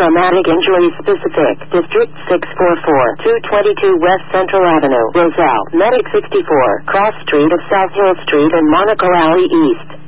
Traumatic Injury Specific, District 644, 222 West Central Avenue, Roselle, Medic 64, Cross Street of South Hill Street and Monaco Alley East.